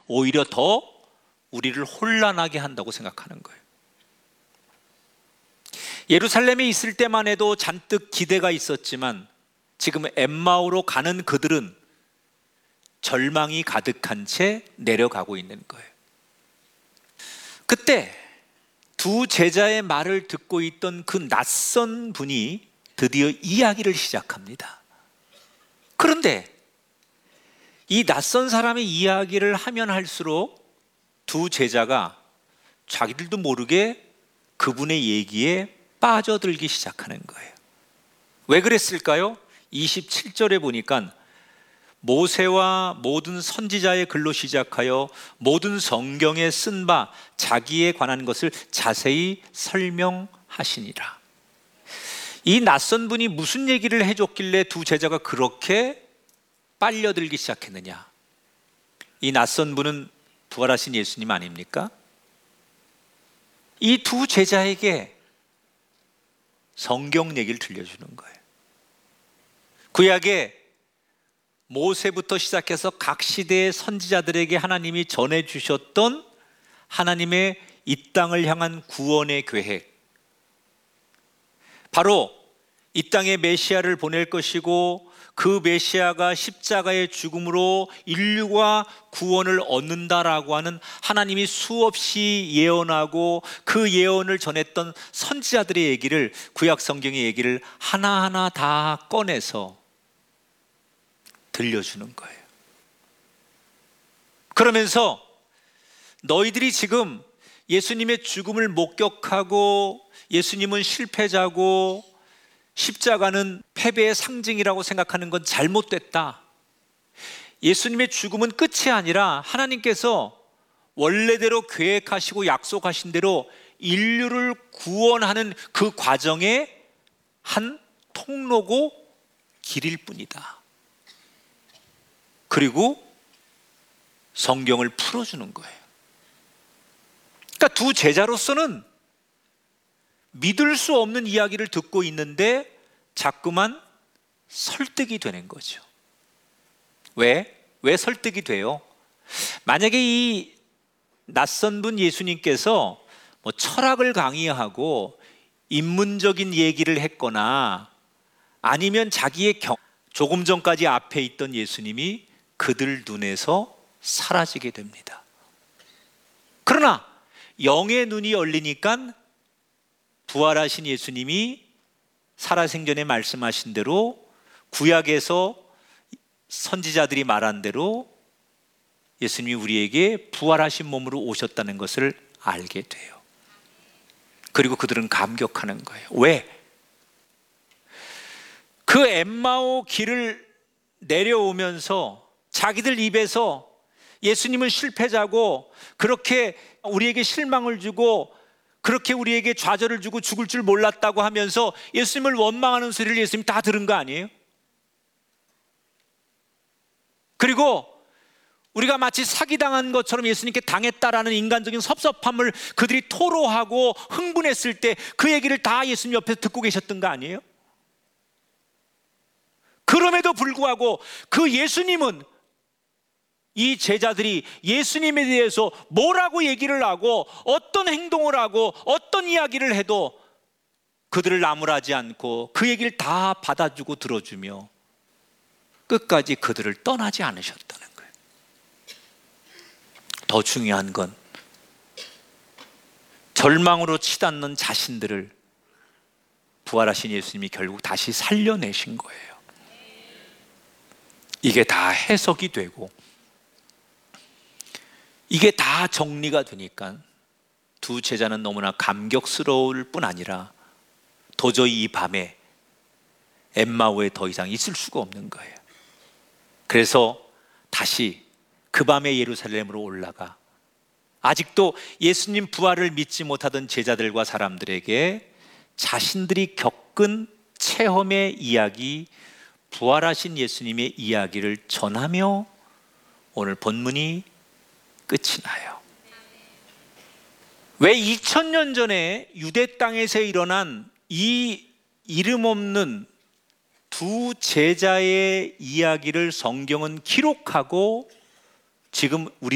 오히려 더 우리를 혼란하게 한다고 생각하는 거예요. 예루살렘에 있을 때만 해도 잔뜩 기대가 있었지만 지금 엠마오로 가는 그들은 절망이 가득한 채 내려가고 있는 거예요. 그때 두 제자의 말을 듣고 있던 그 낯선 분이 드디어 이야기를 시작합니다. 그런데 이 낯선 사람의 이야기를 하면 할수록 두 제자가 자기들도 모르게 그분의 얘기에 빠져들기 시작하는 거예요. 왜 그랬을까요? 27절에 보니까 모세와 모든 선지자의 글로 시작하여 모든 성경에 쓴 바 자기에 관한 것을 자세히 설명하시니라. 이 낯선 분이 무슨 얘기를 해줬길래 두 제자가 그렇게 빨려들기 시작했느냐? 이 낯선 분은 부활하신 예수님 아닙니까? 이 두 제자에게 성경 얘기를 들려주는 거예요. 구약에 모세부터 시작해서 각 시대의 선지자들에게 하나님이 전해주셨던 하나님의 이 땅을 향한 구원의 계획, 바로 이 땅에 메시아를 보낼 것이고 그 메시아가 십자가의 죽음으로 인류가 구원을 얻는다라고 하는 하나님이 수없이 예언하고 그 예언을 전했던 선지자들의 얘기를, 구약 성경의 얘기를 하나하나 다 꺼내서 들려주는 거예요. 그러면서 너희들이 지금 예수님의 죽음을 목격하고 예수님은 실패자고 십자가는 패배의 상징이라고 생각하는 건 잘못됐다. 예수님의 죽음은 끝이 아니라 하나님께서 원래대로 계획하시고 약속하신 대로 인류를 구원하는 그 과정의 한 통로고 길일 뿐이다. 그리고 성경을 풀어주는 거예요. 그러니까 두 제자로서는 믿을 수 없는 이야기를 듣고 있는데 자꾸만 설득이 되는 거죠. 왜 설득이 돼요? 만약에 이 낯선 분 예수님께서 뭐 철학을 강의하고 인문적인 얘기를 했거나 아니면 자기의 조금 전까지 앞에 있던 예수님이 그들 눈에서 사라지게 됩니다. 그러나 영의 눈이 열리니까 부활하신 예수님이 살아생전에 말씀하신 대로 구약에서 선지자들이 말한 대로 예수님이 우리에게 부활하신 몸으로 오셨다는 것을 알게 돼요. 그리고 그들은 감격하는 거예요. 왜? 그 엠마오 길을 내려오면서 자기들 입에서 예수님은 실패자고 그렇게 우리에게 실망을 주고 그렇게 우리에게 좌절을 주고 죽을 줄 몰랐다고 하면서 예수님을 원망하는 소리를 예수님이 다 들은 거 아니에요? 그리고 우리가 마치 사기당한 것처럼 예수님께 당했다라는 인간적인 섭섭함을 그들이 토로하고 흥분했을 때 그 얘기를 다 예수님 옆에서 듣고 계셨던 거 아니에요? 그럼에도 불구하고 그 예수님은 이 제자들이 예수님에 대해서 뭐라고 얘기를 하고 어떤 행동을 하고 어떤 이야기를 해도 그들을 나무라지 않고 그 얘기를 다 받아주고 들어주며 끝까지 그들을 떠나지 않으셨다는 거예요. 더 중요한 건 절망으로 치닫는 자신들을 부활하신 예수님이 결국 다시 살려내신 거예요. 이게 다 해석이 되고 이게 다 정리가 되니까 두 제자는 너무나 감격스러울 뿐 아니라 도저히 이 밤에 엠마오에 더 이상 있을 수가 없는 거예요. 그래서 다시 그 밤에 예루살렘으로 올라가 아직도 예수님 부활을 믿지 못하던 제자들과 사람들에게 자신들이 겪은 체험의 이야기, 부활하신 예수님의 이야기를 전하며 오늘 본문이 끝이 나요. 왜 2000년 전에 유대 땅에서 일어난 이 이름 없는 두 제자의 이야기를 성경은 기록하고 지금 우리